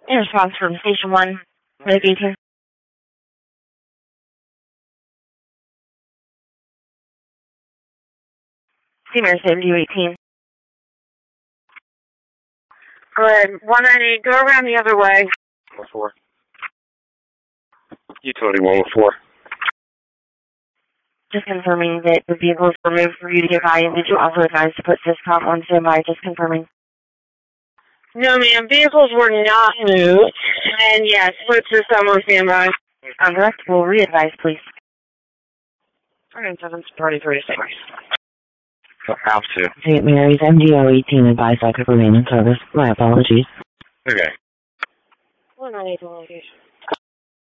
In response from Station 1, Medic 18. Steamer 7218. Go ahead. 198, go around the other way. 104. Utility 104. Just confirming that the vehicle is removed for you to get by, and did you also advise to put Syscom on standby? Just confirming. No, ma'am. Vehicles were not moved. And yes, put Syscom on standby. Correct. We'll re-advise, please. 7:33. House 2. St. Mary's MDO 18 advised I could remain in service. My apologies. Okay. 198 location.